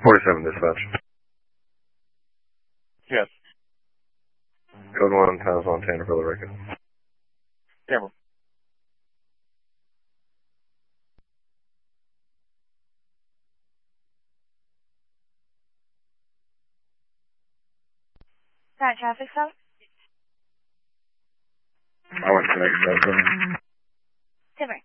47 dispatch. Yes. Code 1 has Montana for the record. Camera. That traffic stop? I went to the next stop. Timber.